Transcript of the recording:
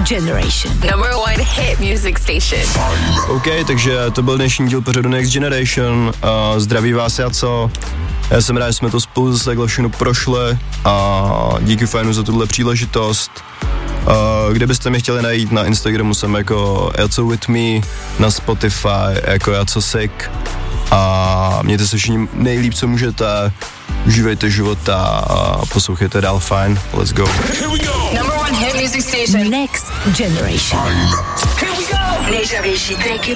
Generation. Number one hit music station. OK, takže to byl dnešní díl pořadu Next Generation. Zdraví vás Jaco. Já jsem rád, že jsme to spolu zase takhle všechno prošli a díky Fajnu za tuhle příležitost. Kde byste mě chtěli najít, na Instagramu jsem jako Jaco with me, na Spotify jako Jaco Sick a mějte se všichni nejlíp, co můžete, užívejte života a poslouchejte dál Fajn. Let's go. Number one hit music station. Next Generation. Here we go. Nejžavější tracky